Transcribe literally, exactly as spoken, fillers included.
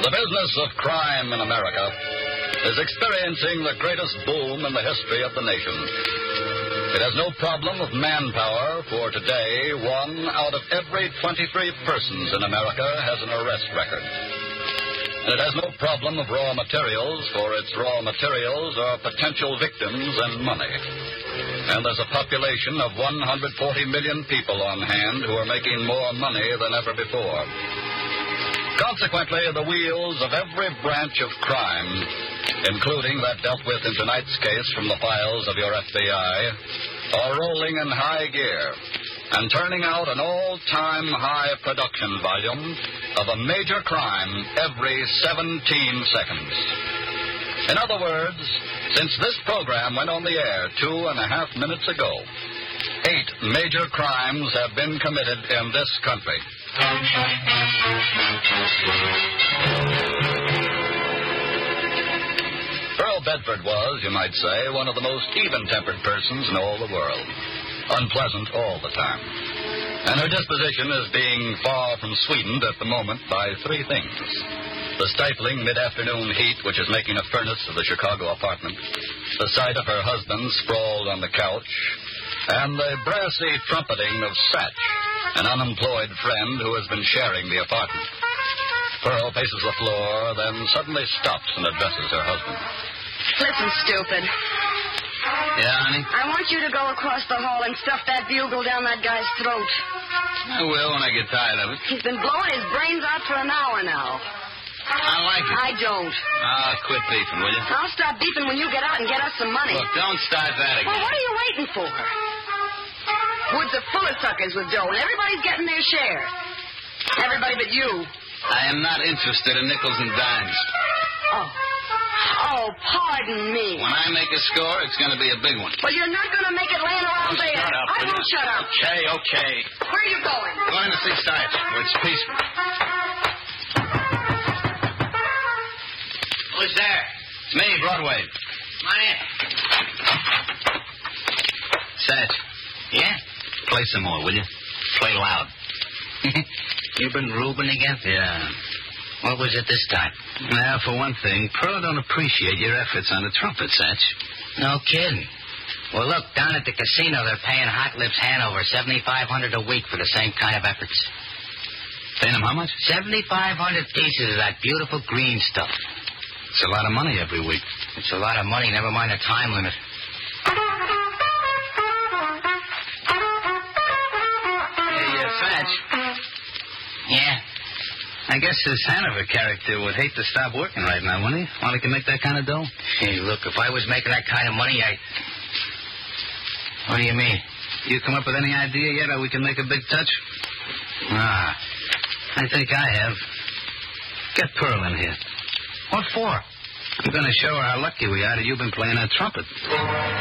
The business of crime in America is experiencing the greatest boom in the history of the nation. It has no problem of manpower, for today, one out of every twenty-three persons in America has an arrest record. And it has no problem of raw materials, for its raw materials are potential victims and money. And there's a population of one hundred forty million people on hand who are making more money than ever before. Consequently, the wheels of every branch of crime, including that dealt with in tonight's case from the files of your F B I, are rolling in high gear and turning out an all-time high production volume of a major crime every seventeen seconds. In other words, since this program went on the air two and a half minutes ago, eight major crimes have been committed in this country. Earl Bedford was, you might say, one of the most even-tempered persons in all the world. Unpleasant all the time. And her disposition is being far from sweetened at the moment by three things. The stifling mid-afternoon heat which is making a furnace of the Chicago apartment, the sight of her husband sprawled on the couch, and the brassy trumpeting of Satch, an unemployed friend who has been sharing the apartment. Pearl paces the floor, then suddenly stops and addresses her husband. Listen, stupid. Yeah, honey? I want you to go across the hall and stuff that bugle down that guy's throat. I will when I get tired of it. He's been blowing his brains out for an hour now. I like it. I don't. Ah, quit beefing, will you? I'll stop beefing when you get out and get us some money. Look, don't start that again. Well, what are you waiting for? Woods are full of suckers with dough, and everybody's getting their share. Everybody but you. I am not interested in nickels and dimes. Oh. Oh, pardon me. When I make a score, it's going to be a big one. Well, you're not going to make it laying around Oh, there. shut up, I will won't you? shut up. Okay, okay. Where are you going? Going to see Sarge, where it's peaceful. Who's there? It's me, Broadway. Come on in. Satch. Yeah? Play some more, will you? Play loud. You've been Reuben again? Yeah. What was it this time? Now, for one thing, Pearl don't appreciate your efforts on the trumpet, Satch. No kidding. Well, look, down at the casino, they're paying Hot Lips Hanover seventy-five hundred dollars a week for the same kind of efforts. Paying them how much? seventy-five hundred pieces of that beautiful green stuff. It's a lot of money every week. It's a lot of money, never mind the time limit. Hey, uh, Satch. Yeah? I guess this Hanover character would hate to stop working right now, wouldn't he? While he can make that kind of dough? Hey, look, if I was making that kind of money, I... What do you mean? You come up with any idea yet how we can make a big touch? Ah, I think I have. Get Pearl in here. What for? I'm going to show her how lucky we are that you've been playing that trumpet.